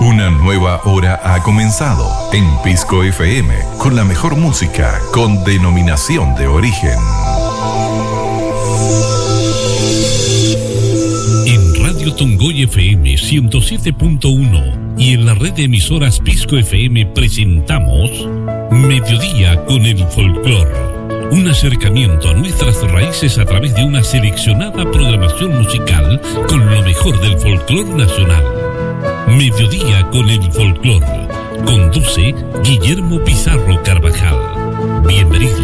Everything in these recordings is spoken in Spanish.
Una nueva hora ha comenzado en Pisco FM, con la mejor música, con denominación de origen. En Radio Tongoy FM 107.1 y en la red de emisoras Pisco FM presentamos Mediodía con el Folclor. Un acercamiento a nuestras raíces a través de una seleccionada programación musical con lo mejor del folclor nacional. Mediodía con el Folclor. Conduce Guillermo Pizarro Carvajal. Bienvenidos.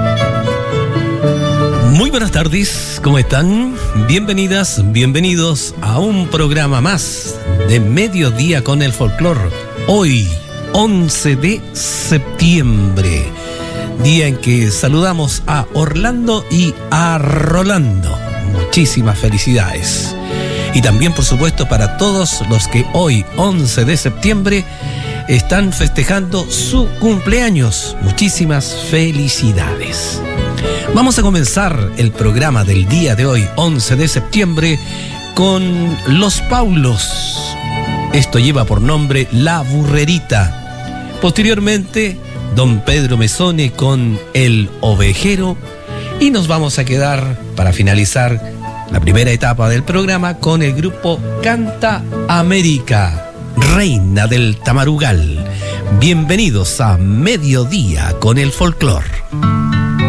Muy buenas tardes, ¿cómo están? Bienvenidas, bienvenidos a un programa más de Mediodía con el Folclor. Hoy, 11 de septiembre, día en que saludamos a Orlando y a Rolando. Muchísimas felicidades. Y también, por supuesto, para todos los que hoy, 11 de septiembre, están festejando su cumpleaños. Muchísimas felicidades. Vamos a comenzar el programa del día de hoy, 11 de septiembre, con Los Paulos. Esto lleva por nombre La Burrerita. Posteriormente, Don Pedro Mesone con El Ovejero. Y nos vamos a quedar, para finalizar la primera etapa del programa, con el grupo Canta América, Reina del Tamarugal. Bienvenidos a Mediodía con el Folclor.